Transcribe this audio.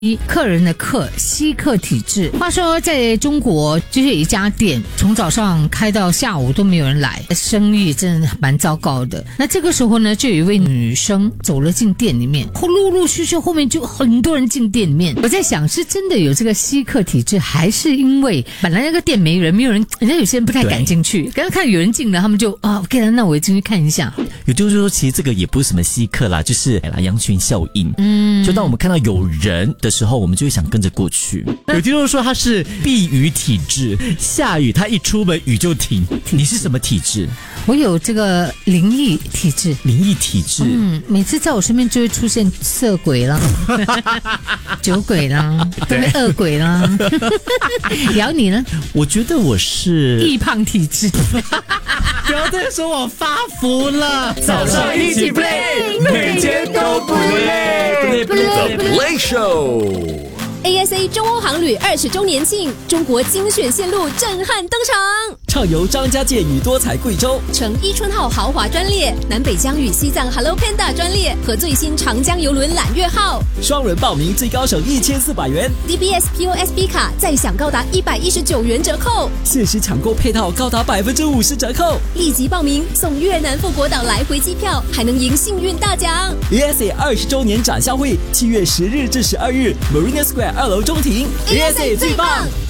客人的客，稀客体质。话说在中国就是有一家店从早上开到下午都没有人来，生意真的蛮糟糕的。那这个时候呢，就有一位女生走了进店里面，陆陆续续后面就很多人进店里面。我在想，是真的有这个稀客体质，还是因为本来那个店没人，人家有些人不太敢进去，刚刚看有人进了，他们就OK 了，那我也进去看一下。 有就是说，其实这个也不是什么稀客啦，就是羊群效应。就当我们看到有人的时候，我们就会想跟着过去。有听众说他是避雨体质，下雨他一出门雨就停。你是什么体质？ 我有这个灵异体质。 灵异体质， 每次在我身边就会出现色鬼啦、酒鬼啦、恶鬼啦。然后你呢？ 我觉得我是易胖体质。 不要再说我发福了。 早上一起 play， 每天都不累。The Play Show。ASA 中欧航旅20周年庆，中国精选线路震撼登场。 畅游张家界与多彩贵州， 乘伊春号豪华专列，南北疆与西藏 Hello Panda 专列和最新长江邮轮揽月号， 双人报名最高省1400元 ，DBS POSB 卡再享高达119元折扣， 限时抢购配套高达50%折扣， 立即报名送越南富国岛来回机票，还能赢幸运大奖。 ASA 20周年展销会7月10日至12日 ，Marina Square 2楼中庭 ，ASA 最棒。